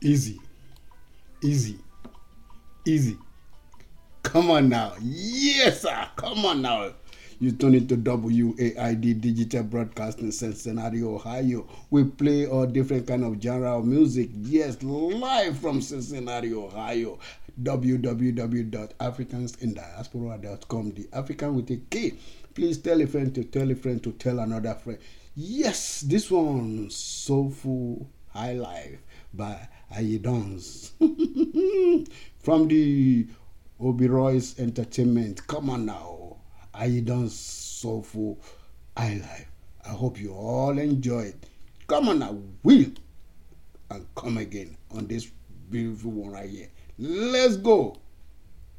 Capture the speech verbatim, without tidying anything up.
Easy, easy, easy. Come on now. Yes, sir. Come on now. You turn it to W A I D Digital Broadcasting Cincinnati, Ohio. We play all different kind of genre of music. Yes, live from Cincinnati, Ohio. w w w dot africans in diaspora dot com. The African with a K. Please tell a friend to tell a friend to tell another friend. Yes, this one, Soulful High Life by Ayidons. From the Oberoy's Entertainment. Come on now. Ayidons Soulful High Life. I hope you all enjoy it. Come on now. Will and come again on this beautiful one right here. Let's go.